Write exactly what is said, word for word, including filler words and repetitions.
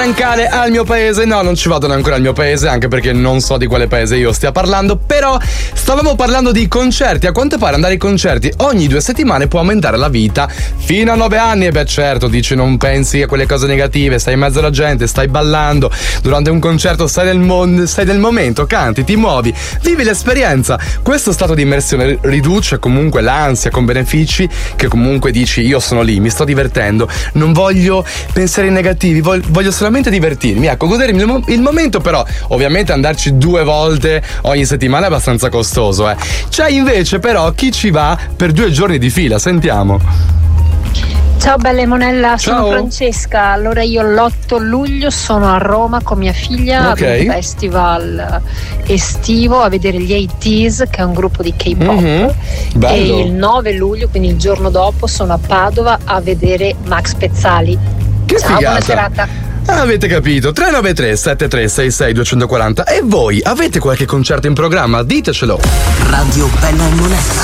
stancare al mio paese. No, non ci vado ancora al mio paese, anche perché non so di quale paese io stia parlando. Però stavamo parlando di concerti. A quanto pare andare ai concerti ogni due settimane può aumentare la vita fino a nove anni. E beh, certo, dici, non pensi a quelle cose negative. Stai in mezzo alla gente, stai ballando durante un concerto, stai nel, mon- stai nel momento, canti, ti muovi, vivi l'esperienza. Questo stato di immersione riduce comunque l'ansia, con benefici che comunque dici, io sono lì, mi sto divertendo, non voglio pensieri negativi, voglio, voglio solamente divertirmi, ecco, godermi il, mo- il momento. Però ovviamente andarci due volte ogni settimana è abbastanza costoso, eh. C'è invece però chi ci va per due giorni di fila. Sentiamo. Ciao bella Monella, Ciao. sono Francesca. Allora io l'otto luglio sono a Roma con mia figlia Ok. ad un festival estivo a vedere gli eighties, che è un gruppo di K-pop. Mhm. Bello. E il nove luglio, quindi il giorno dopo, sono a Padova a vedere Max Pezzali. Che Ciao, figata. buona serata. Ah, avete capito? tre nove tre sette tre sei sei due quattro zero. E voi avete qualche concerto in programma? Ditecelo. Radio Bella e Monella.